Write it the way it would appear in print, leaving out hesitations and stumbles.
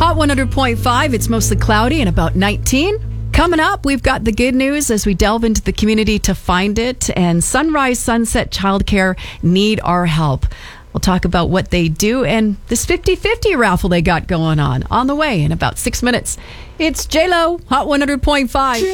Hot 100.5, it's mostly cloudy and about 19. Coming up, we've got the good news as we delve into the community to find it. And Sunrise Sunset Childcare need our help. We'll talk about what they do and this 50-50 raffle they got going on the way in about 6 minutes. It's J-Lo, Hot 100.5.